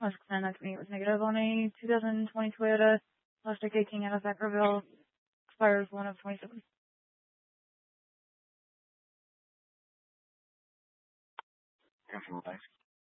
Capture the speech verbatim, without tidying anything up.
Last plan that to me was negative on a two thousand twenty Toyota last decade King out of Vacaville. Expires one of twenty-seven. Careful, thanks.